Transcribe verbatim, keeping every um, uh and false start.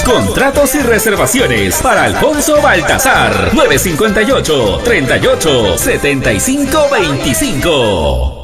Contratos y reservaciones para Alfonso Baltazar. nueve cinco ocho, treinta y ocho, setenta y cinco veinticinco.